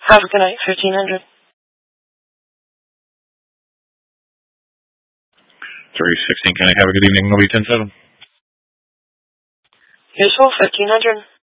Have a good night, 1500. 316, can I have a good evening? Nobody 107. Usual, 1500.